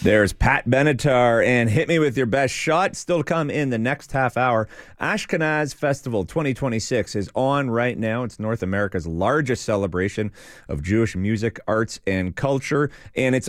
There's Pat Benatar and Hit Me With Your Best Shot. Still to come in the next half hour. Ashkenaz Festival 2026 is on right now. It's North America's largest celebration of Jewish music, arts, and culture. And it's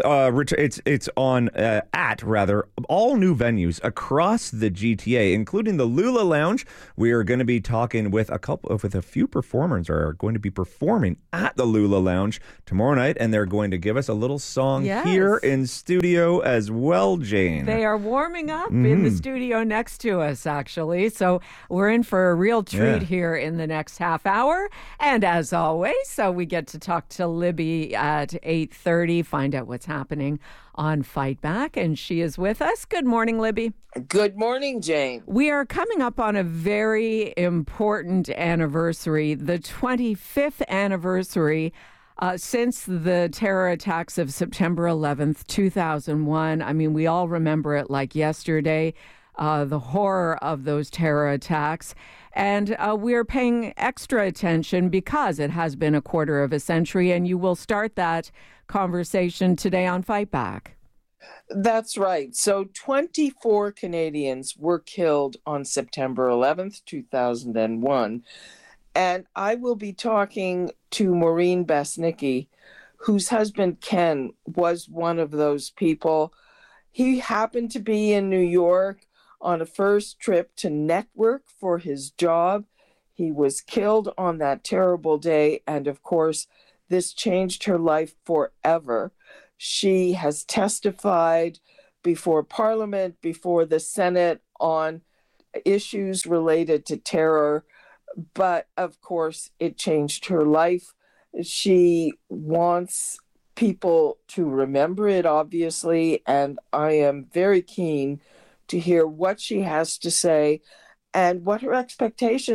on at all new venues across the GTA, including the Lula Lounge. We are going to be talking with a few performers are going to be performing at the Lula Lounge tomorrow night, and they're going to give us a little song here in studio as well, Jane. They are warming up in the studio next to us, actually. So we're in for a real treat here in the next half hour. And as always, so we get to talk to Libby at 8:30, find out what's happening on Fight Back. And she is with us. Good morning, Libby. Good morning, Jane. We are coming up on a very important anniversary, the 25th anniversary since the terror attacks of September 11th, 2001. I mean, we all remember it like yesterday, the horror of those terror attacks. And we're paying extra attention because it has been a quarter of a century, and you will start that conversation today on Fight Back. That's right. So 24 Canadians were killed on September 11th, 2001. And I will be talking to Maureen Besnicki, whose husband Ken was one of those people. He happened to be in New York on a first trip to network for his job. He was killed on that terrible day. And of course, this changed her life forever. She has testified before Parliament, before the Senate on issues related to terror. But of course, it changed her life. She wants people to remember it, obviously, and I am very keen to hear what she has to say and what her expectations